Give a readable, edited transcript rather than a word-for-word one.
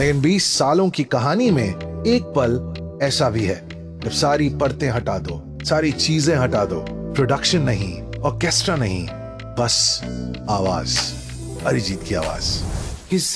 लेकिन 20 सालों की कहानी में एक पल ऐसा भी है जब सारी परतें हटा दो, सारी चीजें हटा दो, प्रोडक्शन नहीं, ऑर्केस्ट्रा नहीं, बस आवाज, अरिजीत की आवाज।